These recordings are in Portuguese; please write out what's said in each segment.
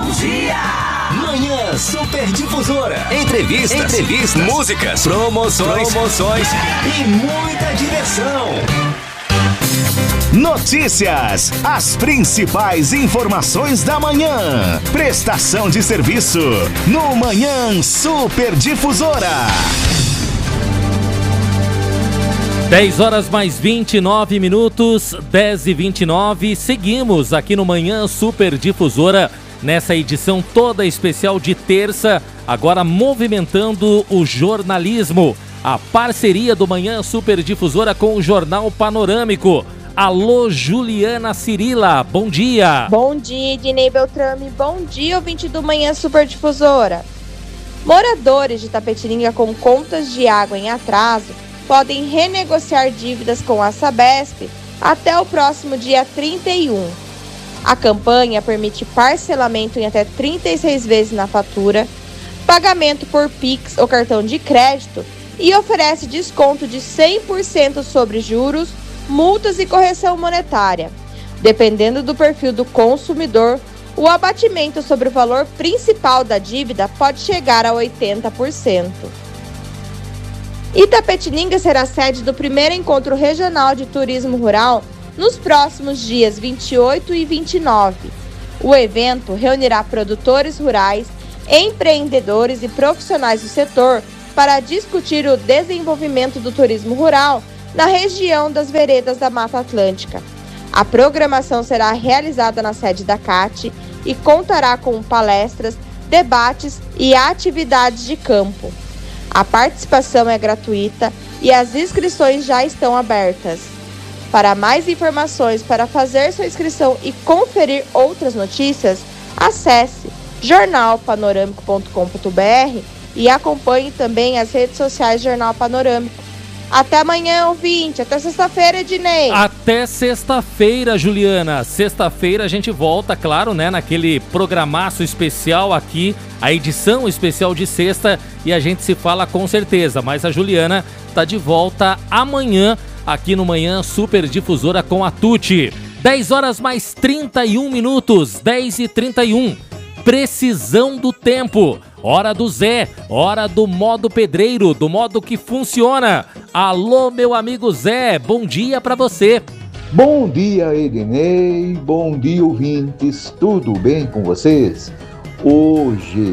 dia! Manhã Super Difusora. Entrevistas, músicas, promoções e muita diversão. Notícias, as principais informações da manhã. Prestação de serviço no Manhã Super Difusora. 10 horas mais 29 minutos, 10h29. Seguimos aqui no Manhã Super Difusora, nessa edição toda especial de terça, agora movimentando o jornalismo. A parceria do Manhã Super Difusora com o Jornal Panorâmico. Alô, Juliana Cirila, bom dia. Bom dia, Ednei Beltrame. Bom dia, ouvinte do Manhã Super Difusora. Moradores de Itapetininga com contas de água em atraso podem renegociar dívidas com a Sabesp até o próximo dia 31. A campanha permite parcelamento em até 36 vezes na fatura, pagamento por Pix ou cartão de crédito e oferece desconto de 100% sobre juros, multas e correção monetária. Dependendo do perfil do consumidor, o abatimento sobre o valor principal da dívida pode chegar a 80%. Itapetininga será sede do primeiro encontro regional de turismo rural nos próximos dias 28 e 29. O evento reunirá produtores rurais, empreendedores e profissionais do setor para discutir o desenvolvimento do turismo rural na região das veredas da Mata Atlântica. A programação será realizada na sede da CAT e contará com palestras, debates e atividades de campo. A participação é gratuita e as inscrições já estão abertas. Para mais informações, para fazer sua inscrição e conferir outras notícias, acesse jornalpanorâmico.com.br e acompanhe também as redes sociais do Jornal Panorâmico. Até amanhã, ouvinte. Até sexta-feira, Ednei. Até sexta-feira, Juliana. Sexta-feira a gente volta, claro, né, naquele programaço especial aqui, a edição especial de sexta, e a gente se fala com certeza. Mas a Juliana tá de volta amanhã aqui no Manhã Super Difusora com a Tuti. 10 horas mais 31 minutos, 10h31. Precisão do tempo. Hora do Zé, hora do modo pedreiro, do modo que funciona. Alô, meu amigo Zé, bom dia pra você. Bom dia, Ednei, bom dia, ouvintes, tudo bem com vocês? Hoje,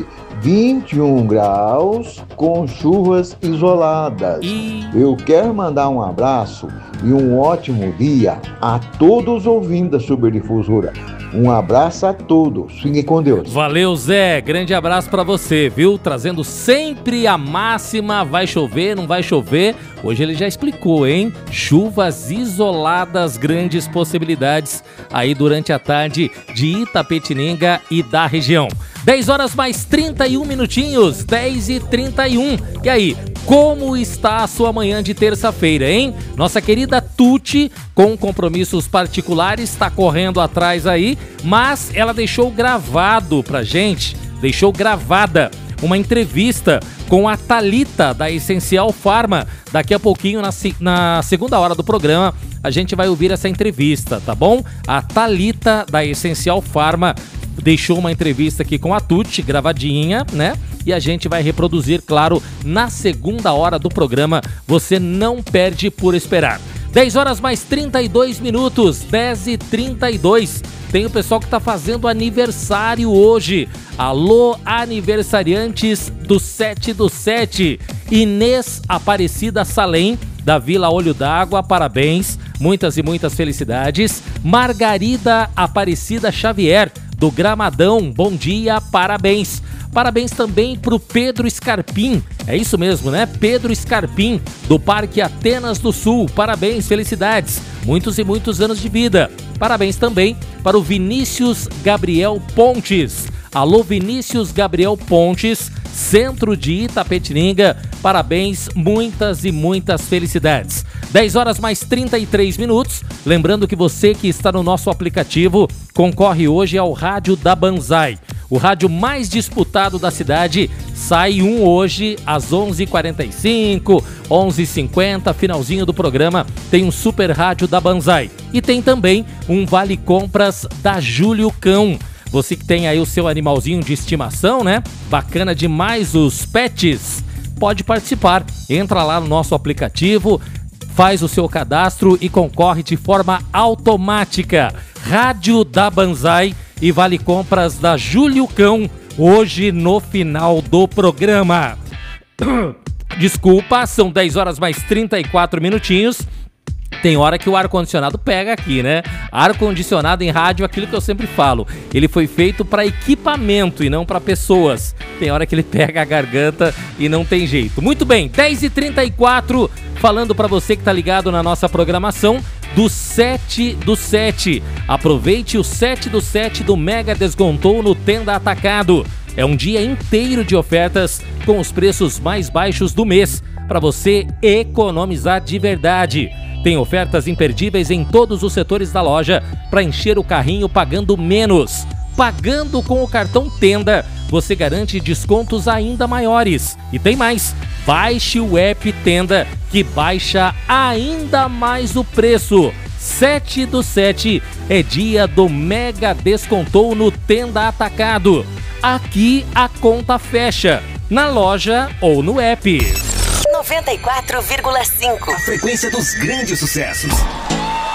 21 graus com chuvas isoladas. Eu quero mandar um abraço e um ótimo dia a todos os ouvintes da Super Difusora. Um abraço a todos, fiquem com Deus. Valeu, Zé, grande abraço pra você, viu? Trazendo sempre a máxima, vai chover, não vai chover. Hoje ele já explicou, hein? Chuvas isoladas, grandes possibilidades aí durante a tarde de Itapetininga e da região. 10 horas mais 31 minutinhos, 10h31. E aí, como está a sua manhã de terça-feira, hein? Nossa querida Tuti, com compromissos particulares, está correndo atrás aí, mas ela deixou gravado pra gente, deixou gravada uma entrevista com a Thalita da Essencial Pharma. Daqui a pouquinho, na segunda hora do programa, a gente vai ouvir essa entrevista, tá bom? A Thalita da Essencial Pharma deixou uma entrevista aqui com a Tuti, gravadinha, né? E a gente vai reproduzir, claro, na segunda hora do programa. Você não perde por esperar. 10 horas mais 32 minutos, 10h32. Tem o pessoal que tá fazendo aniversário hoje. Alô, aniversariantes do 7/7. Inês Aparecida Salem, da Vila Olho d'Água, parabéns. Muitas e muitas felicidades. Margarida Aparecida Xavier, do Gramadão, bom dia, parabéns. Parabéns também pro Pedro Scarpim, é isso mesmo, né? Pedro Scarpim, do Parque Atenas do Sul, parabéns, felicidades, muitos e muitos anos de vida. Parabéns também para o Vinícius Gabriel Pontes. Alô, Vinícius Gabriel Pontes, centro de Itapetininga, parabéns, muitas e muitas felicidades. 10 horas mais 33 minutos, lembrando que você que está no nosso aplicativo concorre hoje ao Rádio da Banzai. O rádio mais disputado da cidade sai hoje às 11h45, 11h50, finalzinho do programa, tem um super rádio da Banzai. E tem também um vale compras da Júlio Cão. Você que tem aí o seu animalzinho de estimação, né? Bacana demais os pets. Pode participar. Entra lá no nosso aplicativo, faz o seu cadastro e concorre de forma automática. Rádio da Banzai e vale compras da Júlio Cão, hoje no final do programa. Desculpa, são 10 horas mais 34 minutinhos. Tem hora que o ar-condicionado pega aqui, né? Ar-condicionado em rádio, aquilo que eu sempre falo. Ele foi feito para equipamento e não para pessoas. Tem hora que ele pega a garganta e não tem jeito. Muito bem, 10h34, falando para você que tá ligado na nossa programação do 7 do 7. Aproveite o 7 do 7 do Mega Descontou no Tenda Atacado. É um dia inteiro de ofertas com os preços mais baixos do mês, para você economizar de verdade. Tem ofertas imperdíveis em todos os setores da loja para encher o carrinho pagando menos. Pagando com o cartão Tenda, você garante descontos ainda maiores. E tem mais, baixe o app Tenda, que baixa ainda mais o preço. 7 do 7 é dia do Mega Descontou no Tenda Atacado. Aqui a conta fecha, na loja ou no app. 94,5. A frequência dos grandes sucessos.